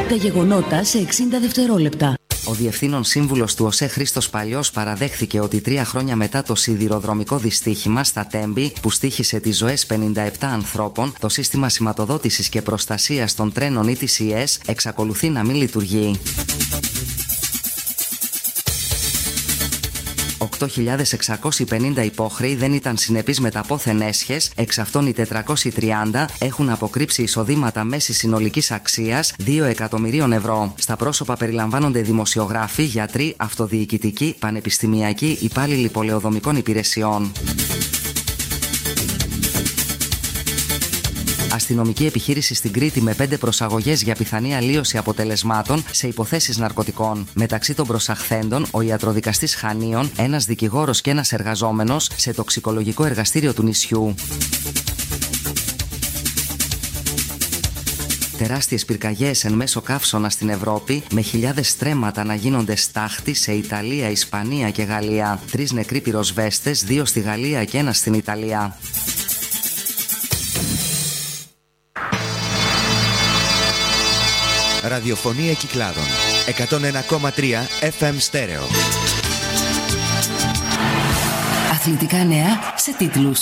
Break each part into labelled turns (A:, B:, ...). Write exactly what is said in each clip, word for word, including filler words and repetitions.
A: Τα γεγονότα σε εξήντα δευτερόλεπτα.
B: Ο διευθύνων σύμβουλος του ΟΣΕ Χρήστος Παλιός παραδέχθηκε ότι τρία χρόνια μετά το σιδηροδρομικό δυστύχημα στα Τέμπη, που στοίχησε τις ζωές πενήντα επτά ανθρώπων, το σύστημα σηματοδότησης και προστασίας των τρένων ι τι σι ες εξακολουθεί να μην λειτουργεί. οκτώ χιλιάδες εξακόσιοι πενήντα υπόχρεοι δεν ήταν συνεπείς με τα πόθεν έσχες, εξ αυτών οι τετρακόσιοι τριάντα έχουν αποκρύψει εισοδήματα μέσης συνολικής αξίας δύο εκατομμυρίων ευρώ. Στα πρόσωπα περιλαμβάνονται δημοσιογράφοι, γιατροί, αυτοδιοικητικοί, πανεπιστημιακοί, υπάλληλοι πολεοδομικών υπηρεσιών. Αστυνομική επιχείρηση στην Κρήτη με πέντε προσαγωγές για πιθανή αλλίωση αποτελεσμάτων σε υποθέσεις ναρκωτικών. Μεταξύ των προσαχθέντων, ο ιατροδικαστής Χανίων, ένας δικηγόρος και ένας εργαζόμενος σε τοξικολογικό εργαστήριο του νησιού. Τεράστιες πυρκαγιές εν μέσω καύσωνα στην Ευρώπη, με χιλιάδες στρέμματα να γίνονται στάχτη σε Ιταλία, Ισπανία και Γαλλία. Τρεις νεκροί πυροσβέστες, δύο στη Γαλλία και ένας στην Ιταλία.
C: Ραδιοφωνία Κυκλάδων εκατόν ένα κόμμα τρία εφ εμ στέρεο.
A: Αθλητικά νέα σε τίτλους.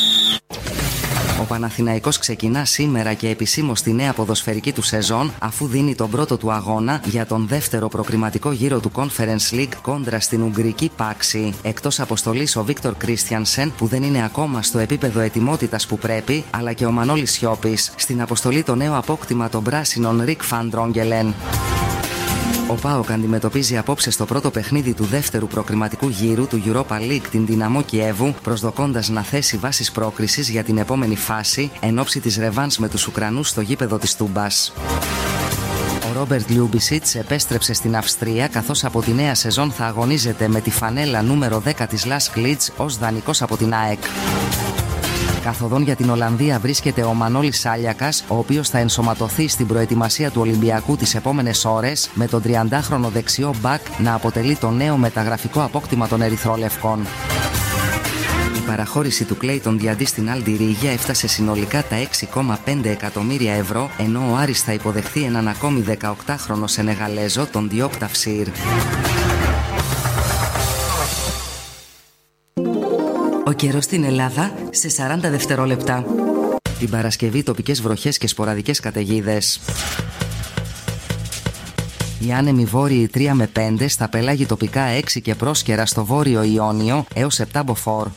B: Ο Παναθηναϊκός ξεκινά σήμερα και επισήμως τη νέα ποδοσφαιρική του σεζόν, αφού δίνει τον πρώτο του αγώνα για τον δεύτερο προκριματικό γύρο του Conference League κόντρα στην Ουγγρική Πάξη. Εκτός αποστολής ο Βίκτορ Κρίστιανσεν, που δεν είναι ακόμα στο επίπεδο ετοιμότητας που πρέπει, αλλά και ο Μανώλης Σιώπης. Στην αποστολή το νέο απόκτημα των πράσινων Ρικ Φαν Ντρόγκελεν. Ο ΠΑΟΚ αντιμετωπίζει απόψε στο πρώτο παιχνίδι του δεύτερου προκριματικού γύρου του Europa League την Δυναμό Κιέβου, προσδοκώντας να θέσει βάσεις πρόκρισης για την επόμενη φάση εν ώψη της ρεβάνς με τους Ουκρανούς στο γήπεδο της Τούμπας. Ο Ρόμπερτ Λιούμπισιτς επέστρεψε στην Αυστρία, καθώς από τη νέα σεζόν θα αγωνίζεται με τη φανέλα νούμερο δέκα της Λάσκ Λίτς ως δανεικός από την ΑΕΚ. Καθοδόν για την Ολλανδία βρίσκεται ο Μανώλης Σάλιακας, ο οποίος θα ενσωματωθεί στην προετοιμασία του Ολυμπιακού τις επόμενες ώρες, με τον τριαντάχρονο δεξιό μπακ να αποτελεί το νέο μεταγραφικό απόκτημα των Ερυθρόλευκων. Η παραχώρηση του Κλέιτον Διαντί στην Άλντι Ρίγια έφτασε συνολικά τα έξι κόμμα πέντε εκατομμύρια ευρώ, ενώ ο Άρης θα υποδεχθεί έναν ακόμη δεκαοκτάχρονο Σενεγαλέζο, τον Διόπ Ταυσίρ.
A: Ο καιρός στην Ελλάδα σε σαράντα δευτερόλεπτα.
B: Την Παρασκευή τοπικές βροχές και σποραδικές καταιγίδες. Οι άνεμοι βόρειοι τρία με πέντε, στα πελάγη τοπικά έξι και πρόσκαιρα στο βόρειο Ιόνιο έως επτά μποφόρ.